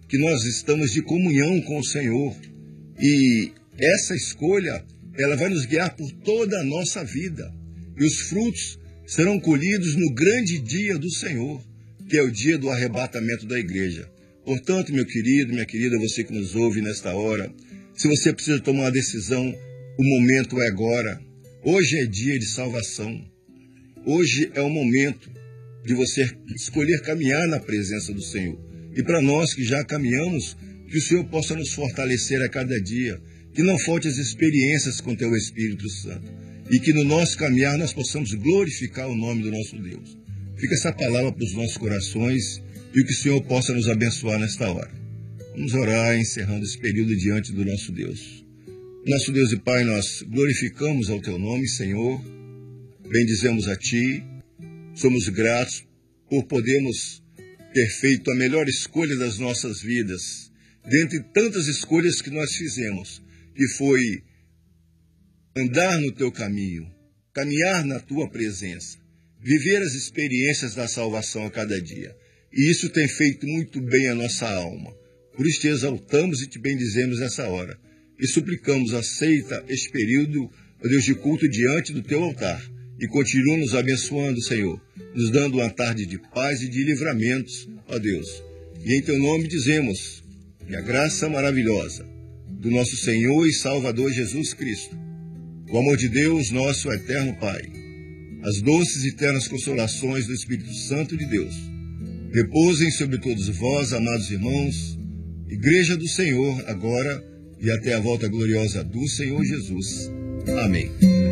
que nós estamos de comunhão com o Senhor. E essa escolha, ela vai nos guiar por toda a nossa vida. E os frutos serão colhidos no grande dia do Senhor, que é o dia do arrebatamento da igreja. Portanto, meu querido, minha querida, você que nos ouve nesta hora, se você precisa tomar uma decisão, o momento é agora. Hoje é dia de salvação. Hoje é o momento de você escolher caminhar na presença do Senhor. E para nós que já caminhamos, que o Senhor possa nos fortalecer a cada dia, que não falte as experiências com Teu Espírito Santo, e que no nosso caminhar nós possamos glorificar o nome do nosso Deus. Fica essa palavra para os nossos corações e que o Senhor possa nos abençoar nesta hora. Vamos orar, encerrando esse período diante do nosso Deus. Nosso Deus e Pai, nós glorificamos ao Teu nome, Senhor, bendizemos a Ti, somos gratos por podermos ter feito a melhor escolha das nossas vidas, dentre tantas escolhas que nós fizemos, que foi andar no Teu caminho, caminhar na Tua presença, viver as experiências da salvação a cada dia. E isso tem feito muito bem a nossa alma. Por isso te exaltamos e te bendizemos nessa hora. E suplicamos, aceita este período, ó Deus, de culto diante do Teu altar. E continua nos abençoando, Senhor, nos dando uma tarde de paz e de livramentos, ó Deus. E em Teu nome dizemos que a graça maravilhosa do nosso Senhor e Salvador Jesus Cristo, o amor de Deus, nosso eterno Pai, as doces e ternas consolações do Espírito Santo de Deus, repousem sobre todos vós, amados irmãos, Igreja do Senhor, agora e até a volta gloriosa do Senhor Jesus. Amém.